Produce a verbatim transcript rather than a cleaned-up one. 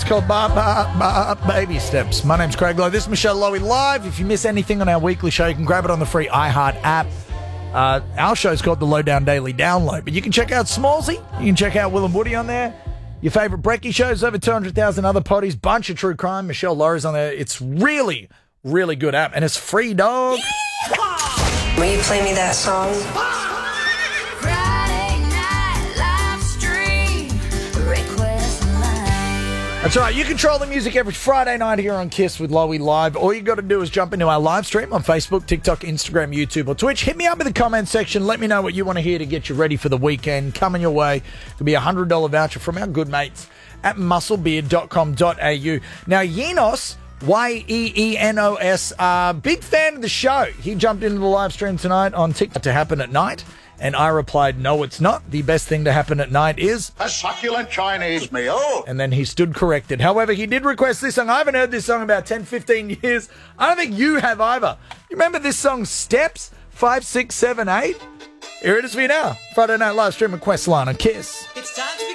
It's called Ba Ba Ba Baby Steps. My name's Craig Lowe. This is Michelle Lowy Live. If you miss anything on our weekly show, you can grab it on the free iHeart app. Uh, our show's called the Lowdown Daily Download, but you can check out Smallsy. You can check out Will and Woody on there. Your favourite Brekkie shows, over two hundred thousand other potties, bunch of true crime. Michelle Lowry's on there. It's really, really good app, and it's free, dog. Will you play me that song? That's right. You control the music every Friday night here on Kiss with Lowy Live. All you got to do is jump into our live stream on Facebook, TikTok, Instagram, YouTube, or Twitch. Hit me up in the comment section. Let me know what you want to hear to get you ready for the weekend. Coming your way. Could be a one hundred dollars voucher from our good mates at muscle beard dot com dot a u. Now, Yenos, Y E E N O S, uh, big fan of the show. He jumped into the live stream tonight on TikTok to happen at night. And I replied, no, it's not. The best thing to happen at night is a succulent Chinese meal. And then he stood corrected. However, he did request this song. I haven't heard this song in about ten, fifteen years. I don't think you have either. You remember this song, Steps? Five, six, seven, eight? Here it is for you now. Friday Night Live Stream request line on Kiss. It's time to